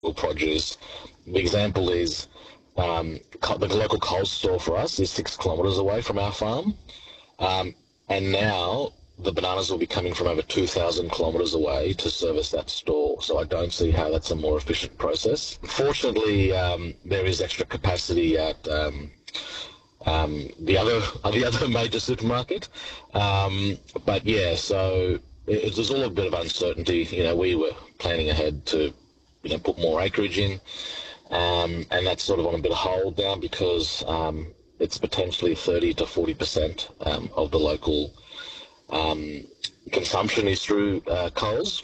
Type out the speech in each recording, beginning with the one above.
produce. The example is the local Coles store for us is 6 kilometres away from our farm, and now the bananas will be coming from over 2,000 kilometres away to service that store. So I don't see how that's a more efficient process. Fortunately, there is extra capacity at the other major supermarket, but yeah, so there's all a bit of uncertainty. We were planning ahead to put more acreage in, and that's sort of on a bit of hold now because it's potentially 30 to 40% of the local consumption is through Coles.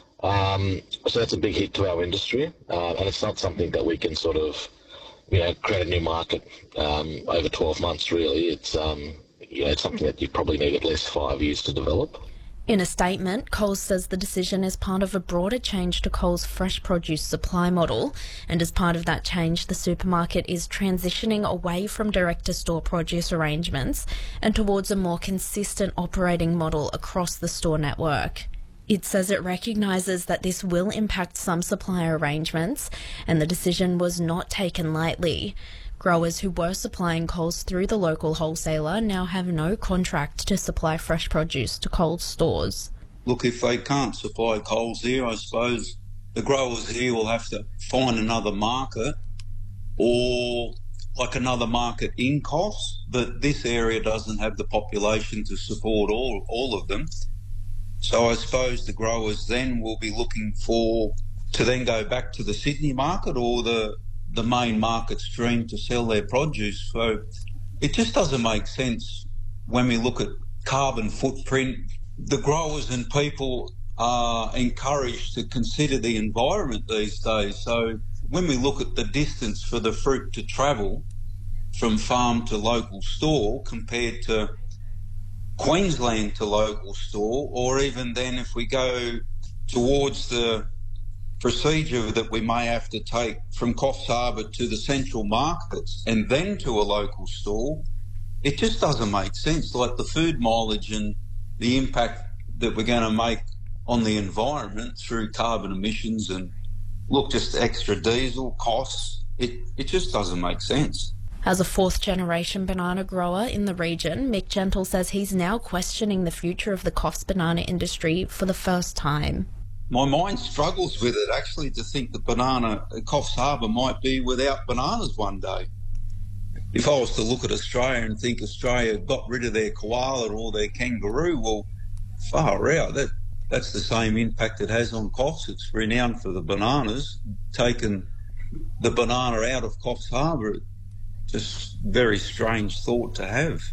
So that's a big hit to our industry, and it's not something that we can sort of create a new market over 12 months, really. It's it's something that you probably need at least 5 years to develop. In a statement, Coles says the decision is part of a broader change to Coles' fresh produce supply model, and as part of that change, the supermarket is transitioning away from direct-to-store produce arrangements and towards a more consistent operating model across the store network. It says it recognises that this will impact some supplier arrangements, and the decision was not taken lightly. Growers who were supplying Coles through the local wholesaler now have no contract to supply fresh produce to Coles stores. Look, if they can't supply Coles here, I suppose the growers here will have to find another market, or like another market in Coles, but this area doesn't have the population to support all of them. So I suppose the growers then will be looking to then go back to the Sydney market or the main market stream to sell their produce. So it just doesn't make sense when we look at carbon footprint. The growers and people are encouraged to consider the environment these days. So when we look at the distance for the fruit to travel from farm to local store compared to Queensland to local store, or even then if we go towards the procedure that we may have to take from Coffs Harbour to the central markets and then to a local store, it just doesn't make sense. Like the food mileage and the impact that we're going to make on the environment through carbon emissions and just extra diesel costs, it just doesn't make sense. As a fourth-generation banana grower in the region, Mick Gentle says he's now questioning the future of the Coffs banana industry for the first time. My mind struggles with it, actually, to think that Coffs Harbour might be without bananas one day. If I was to look at Australia and think Australia got rid of their koala or their kangaroo, well, far out. That's the same impact it has on Coffs. It's renowned for the bananas. Taking the banana out of Coffs Harbour, just very strange thought to have.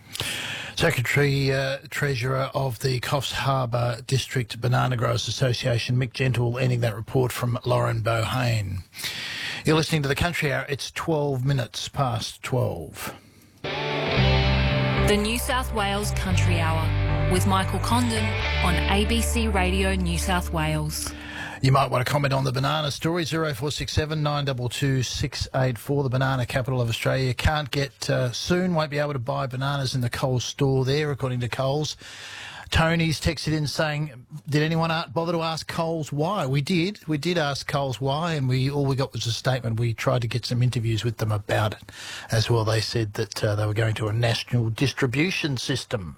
Secretary-Treasurer of the Coffs Harbour District Banana Growers Association, Mick Gentle, ending that report from Lauren Bohane. You're listening to The Country Hour. It's 12 minutes past 12. The New South Wales Country Hour with Michael Condon on ABC Radio New South Wales. You might want to comment on the banana story, 0467 922 684, the banana capital of Australia. Can't get, soon won't be able to buy bananas in the Coles store there, according to Coles. Tony's texted in saying, did anyone bother to ask Coles why? We did ask Coles why, and all we got was a statement. We tried to get some interviews with them about it as well. They said that they were going to a national distribution system.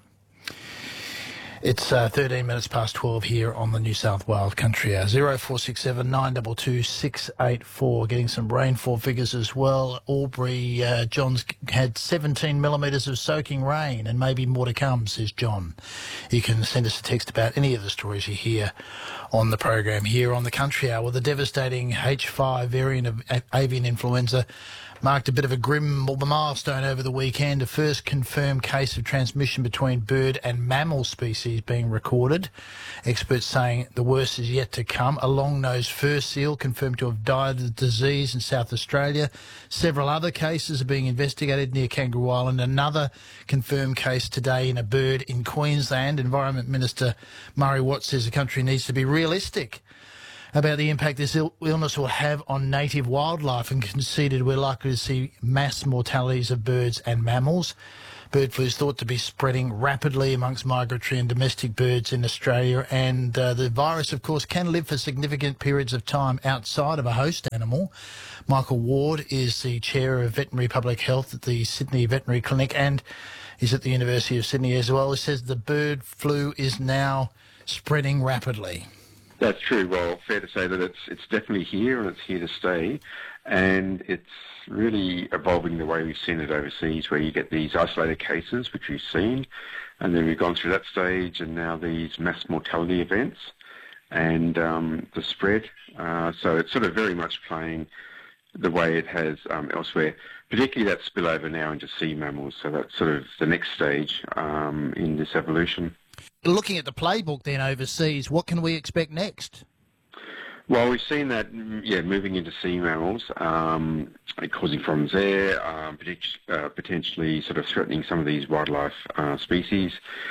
It's 13 minutes past 12 here on the New South Wales Country Hour. 0467 922 684. Getting some rainfall figures as well. Albury, John's had 17 millimetres of soaking rain and maybe more to come, says John. You can send us a text about any of the stories you hear on the program here on the Country Hour. The devastating H5 variant of avian influenza marked a bit of a grim milestone over the weekend. A first confirmed case of transmission between bird and mammal species being recorded. Experts saying the worst is yet to come. A long-nosed fur seal confirmed to have died of the disease in South Australia. Several other cases are being investigated near Kangaroo Island. Another confirmed case today in a bird in Queensland. Environment Minister Murray Watt says the country needs to be realistic about the impact this illness will have on native wildlife and conceded we're likely to see mass mortalities of birds and mammals. Bird flu is thought to be spreading rapidly amongst migratory and domestic birds in Australia, and the virus, of course, can live for significant periods of time outside of a host animal. Michael Ward is the Chair of Veterinary Public Health at the Sydney Veterinary Clinic and is at the University of Sydney as well. He says the bird flu is now spreading rapidly. That's true. Well, fair to say that it's definitely here and it's here to stay, and it's really evolving the way we've seen it overseas, where you get these isolated cases, which we've seen, and then we've gone through that stage, and now these mass mortality events and the spread. So it's sort of very much playing the way it has elsewhere, particularly that spillover now into sea mammals. So that's sort of the next stage in this evolution. Looking at the playbook then overseas, what can we expect next? Well, we've seen that, moving into sea mammals, causing problems there, potentially sort of threatening some of these wildlife species.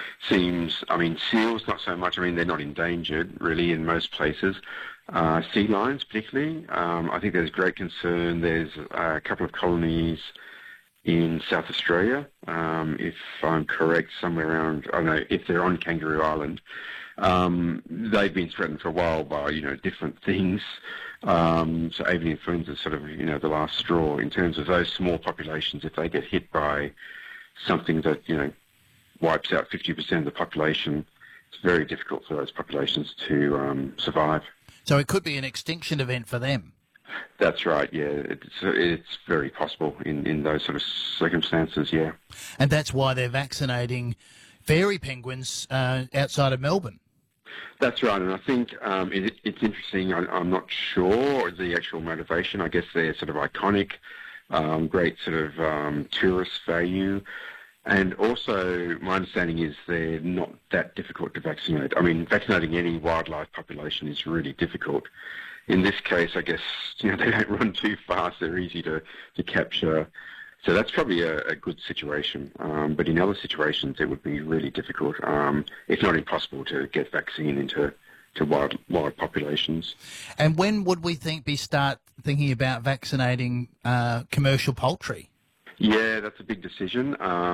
Seals not so much. I mean, they're not endangered, really, in most places. Sea lions, particularly. I think there's great concern. There's a couple of colonies in South Australia, if I'm correct, somewhere around, I don't know, if they're on Kangaroo Island. They've been threatened for a while by, different things. So avian influenza is sort of, the last straw in terms of those small populations. If they get hit by something that, wipes out 50% of the population, it's very difficult for those populations to survive. So it could be an extinction event for them. That's right, yeah. It's very possible in those sort of circumstances, yeah. And that's why they're vaccinating fairy penguins outside of Melbourne. That's right, and I think it's interesting. I'm not sure the actual motivation. I guess they're sort of iconic, great sort of tourist value. And also, my understanding is they're not that difficult to vaccinate. I mean, vaccinating any wildlife population is really difficult. In this case, I guess, they don't run too fast. They're easy to capture. So that's probably a good situation. But in other situations, it would be really difficult, if not impossible, to get vaccine into wild wild populations. And when would we start thinking about vaccinating commercial poultry? Yeah, that's a big decision.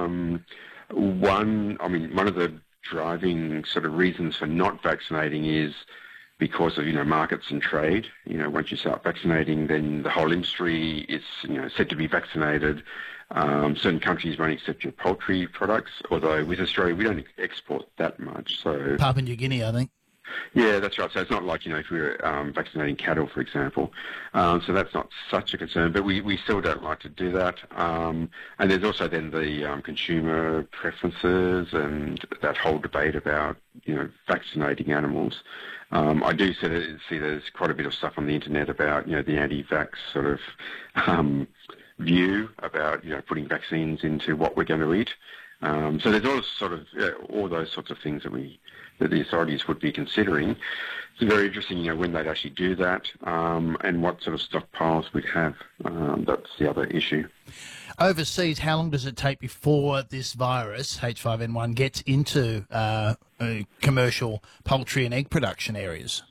One of the driving sort of reasons for not vaccinating is because of, markets and trade. Once you start vaccinating, then the whole industry is, said to be vaccinated. Certain countries won't accept your poultry products, although with Australia, we don't export that much. So Papua New Guinea, I think. Yeah, that's right. So it's not like, if we were vaccinating cattle, for example. So that's not such a concern, but we still don't like to do that. And there's also then the consumer preferences and that whole debate about, vaccinating animals. I do see there's quite a bit of stuff on the internet about, the anti-vax sort of view about, putting vaccines into what we're going to eat. So there's all those sorts of things that the authorities would be considering. It's very interesting, when they'd actually do that, and what sort of stockpiles we'd have. That's the other issue. Overseas, how long does it take before this virus, H5N1, gets into commercial poultry and egg production areas?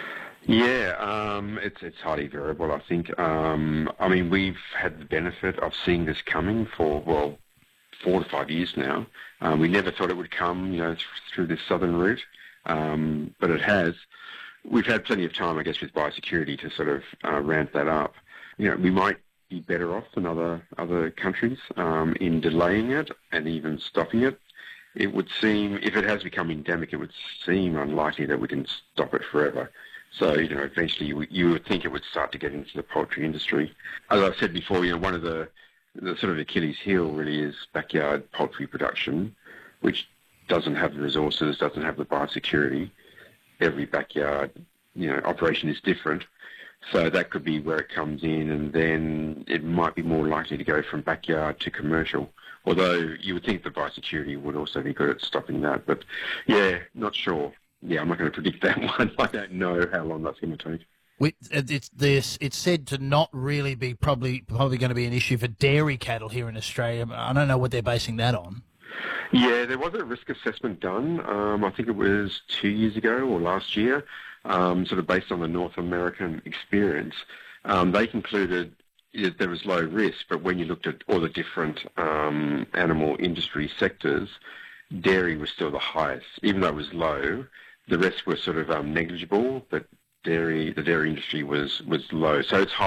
Yeah, it's highly variable, I think. We've had the benefit of seeing this coming for, 4 to 5 years now. We never thought it would come, through this southern route, but it has. We've had plenty of time, I guess, with biosecurity to sort of ramp that up. We might be better off than other countries in delaying it and even stopping it. It would seem, if it has become endemic, it would seem unlikely that we can stop it forever. So, eventually you would think it would start to get into the poultry industry. As I said before, one of the sort of Achilles heel really is backyard poultry production, which doesn't have the resources, doesn't have the biosecurity. Every backyard, operation is different. So that could be where it comes in, and then it might be more likely to go from backyard to commercial. Although you would think the biosecurity would also be good at stopping that. But, yeah, not sure. Yeah, I'm not going to predict that one. I don't know how long that's going to take. It's said to not really be probably going to be an issue for dairy cattle here in Australia. I don't know what they're basing that on. Yeah, there was a risk assessment done. I think it was 2 years ago or last year, sort of based on the North American experience. They concluded there was low risk, but when you looked at all the different animal industry sectors, dairy was still the highest. Even though it was low, the rest were sort of negligible, but the dairy industry was low. So it's high